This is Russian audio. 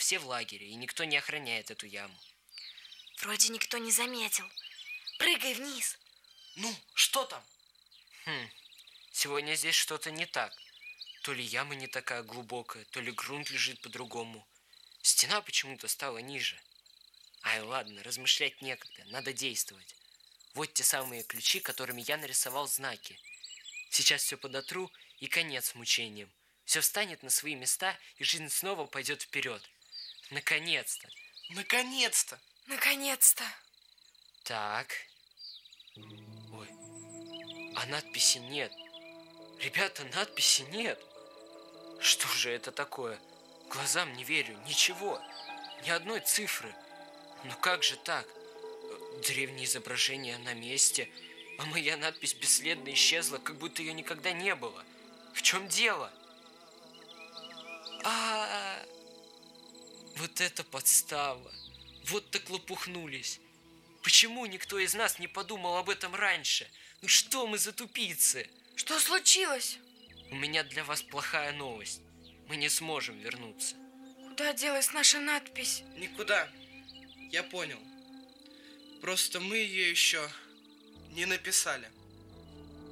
все в лагере, и никто не охраняет эту яму. Вроде никто не заметил. Прыгай вниз. Ну, что там? Сегодня здесь что-то не так. То ли яма не такая глубокая, то ли грунт лежит по-другому. Стена почему-то стала ниже. Ай, ладно, размышлять некогда, надо действовать. Вот те самые ключи, которыми я нарисовал знаки. Сейчас все подотру, и конец мучениям. Все встанет на свои места, и жизнь снова пойдет вперед. Наконец-то. Наконец-то. Наконец-то. Так. Ой, а надписи нет. Ребята, надписи нет. Что же это такое? Глазам не верю, ничего. Ни одной цифры. Но как же так? Древнее изображение на месте, а моя надпись бесследно исчезла, как будто ее никогда не было. В чем дело? Вот это подстава. Вот так лопухнулись. Почему никто из нас не подумал об этом раньше? Ну что мы за тупицы? Что случилось? У меня для вас плохая новость. Мы не сможем вернуться. Куда делась наша надпись? Никуда. Я понял. Просто мы ее еще не написали.